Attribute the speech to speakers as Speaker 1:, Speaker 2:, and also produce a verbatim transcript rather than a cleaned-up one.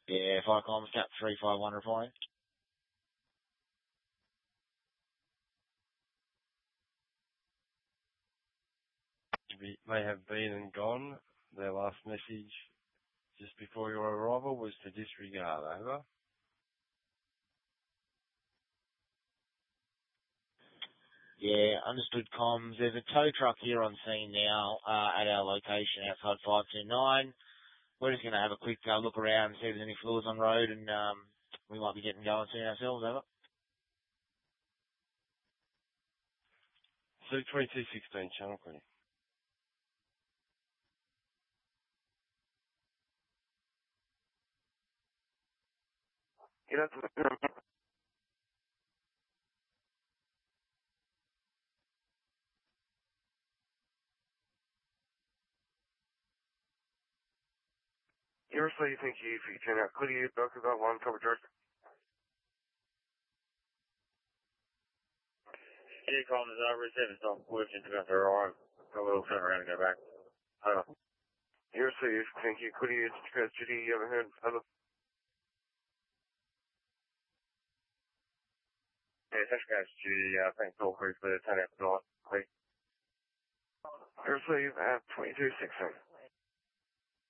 Speaker 1: Yeah, five kilometres, cap three five one replying.
Speaker 2: May have been and gone. Their last message just before your arrival was to disregard, over.
Speaker 1: Yeah, understood comms. There's a tow truck here on scene now uh, at our location outside five two nine. We're just going to have a quick uh, look around and see if there's any fluids on road, and um, we might be getting going soon ourselves, over.
Speaker 2: two twenty-two sixteen, channel clear.
Speaker 3: Get up to the Seriously, you think you, if you turn out, could you book about one cover George?
Speaker 4: Yeah, calling is over, seven, so I'm working to go for a ride. So we'll turn around and go back. Over.
Speaker 3: Seriously, you think you could use Judy, you ever heard? Over.
Speaker 4: Yeah, thanks guys, Judy, uh, thanks all crew for the turn out tonight. Please.
Speaker 3: Seriously, uh, twenty-two sixteen.